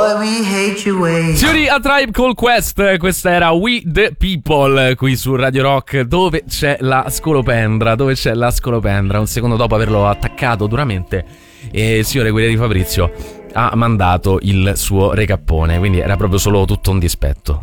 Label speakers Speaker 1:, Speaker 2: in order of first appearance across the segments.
Speaker 1: we hate your ways.
Speaker 2: Signori, a Tribe Called Quest, questa era We The People qui su Radio Rock, dove c'è la scolopendra, un secondo dopo averlo attaccato duramente, il signore Guerrieri Fabrizio ha mandato il suo recappone, quindi era proprio solo tutto un dispetto,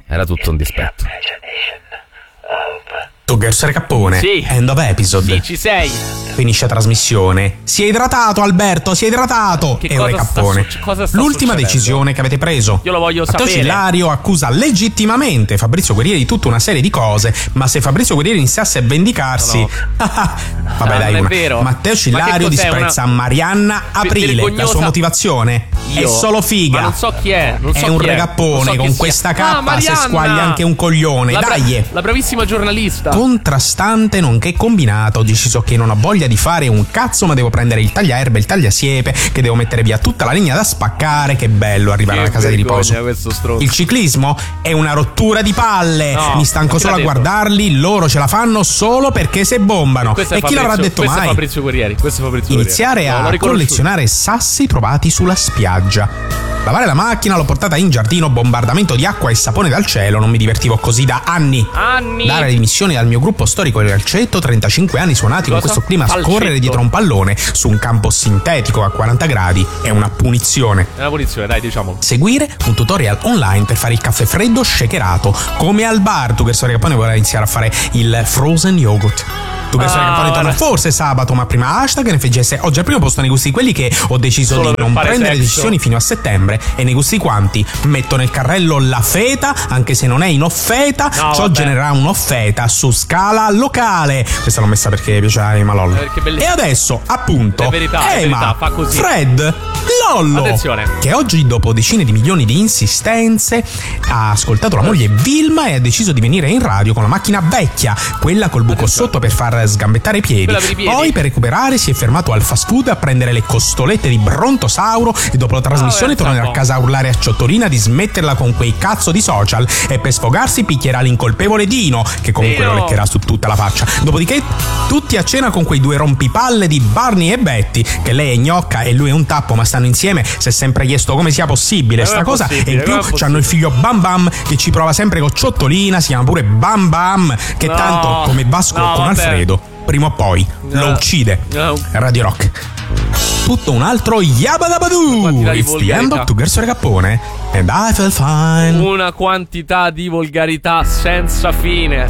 Speaker 3: Tuggers Recappone,
Speaker 2: sì.
Speaker 3: End of episode.
Speaker 2: Sì, ci sei.
Speaker 3: Finisce trasmissione. Si è idratato, Alberto, si è idratato.
Speaker 2: Che
Speaker 3: è un recappone.
Speaker 2: Cosa sta
Speaker 3: L'ultima
Speaker 2: succedendo?
Speaker 3: decisione che avete preso.
Speaker 2: Io lo voglio
Speaker 3: Matteo
Speaker 2: sapere.
Speaker 3: Cillario accusa legittimamente Fabrizio Guerrieri di tutta una serie di cose, ma se Fabrizio Guerrieri iniziasse a vendicarsi...
Speaker 2: No.
Speaker 3: Vabbè, dai,
Speaker 2: non è vero.
Speaker 3: Matteo Cillario disprezza Marianna Aprile. La sua motivazione è solo figa.
Speaker 2: Ma non so chi è.
Speaker 3: È un recappone, con questa cappa se squaglia anche un coglione.
Speaker 2: La bravissima giornalista.
Speaker 3: Contrastante nonché combinato, ho deciso che non ho voglia di fare un cazzo, ma devo prendere il tagliaerbe e il tagliasiepe, che devo mettere via tutta la legna da spaccare. Che bello arrivare alla casa di riposo. Il ciclismo è una rottura di palle.
Speaker 2: No,
Speaker 3: mi stanco solo a guardarli, loro ce la fanno solo perché se bombano. E chi l'avrà detto mai?
Speaker 2: Questo è Fabrizio Guerrieri.
Speaker 3: Iniziare a collezionare sassi trovati sulla spiaggia. Lavare la macchina, l'ho portata in giardino, bombardamento di acqua e sapone dal cielo, non mi divertivo così da anni. Dare le dimissioni dal mio gruppo storico del calcetto, 35 anni suonati con questo clima, scorrere dietro un pallone su un campo sintetico a 40 gradi è una punizione.
Speaker 2: È una punizione, dai, diciamo.
Speaker 3: Seguire un tutorial online per fare il caffè freddo shakerato, come al bar. Tu che sto Recappone vorrei iniziare a fare il frozen yogurt. Tu che sto Recappone torna forse sabato, ma prima hashtag NFGS. Oggi al primo posto nei gusti quelli che ho deciso
Speaker 2: solo
Speaker 3: di non prendere
Speaker 2: sesso.
Speaker 3: decisioni fino a settembre. E nei gusti quanti metto nel carrello la feta, anche se non è in offeta, ciò genererà un'offeta su scala locale. Questa l'ho messa perché piace a Ema Lollo. E adesso appunto Ema,
Speaker 2: fa così.
Speaker 3: Fred, Lollo,
Speaker 2: attenzione,
Speaker 3: che oggi dopo decine di milioni di insistenze ha ascoltato la moglie Vilma e ha deciso di venire in radio con la macchina vecchia, quella col buco sotto per far sgambettare i piedi. Poi per recuperare si è fermato al fast food a prendere le costolette di Brontosauro e dopo la trasmissione tornerà a casa a urlare a Ciottolina di smetterla con quei cazzo di social e per sfogarsi picchierà l'incolpevole Dino, che comunque lo leccherà su tutta la faccia. Dopodiché tutti a cena con quei due rompipalle di Barney e Betty, che lei è gnocca e lui è un tappo ma stanno insieme. Si è sempre chiesto come sia possibile sta cosa, e in più c'hanno il figlio Bam Bam che ci prova sempre con Ciottolina, si chiama pure Bam Bam, che tanto come Vasco con Alfredo prima o poi lo uccide. Radio Rock, tutto un altro Yabadabadoo. It's the end of Tuggers Recappone and I feel fine.
Speaker 2: Una quantità di volgarità senza fine.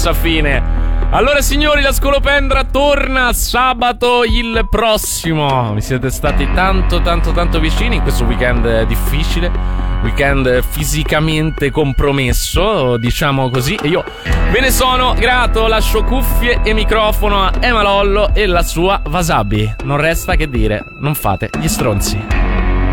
Speaker 2: Allora signori, la scolopendra torna sabato il prossimo. Mi siete stati tanto vicini in questo weekend difficile, weekend fisicamente compromesso, diciamo così, e io ve ne sono grato. Lascio cuffie e microfono a Ema Lollo e la sua Wasabi. Non resta che dire, non fate gli stronzi.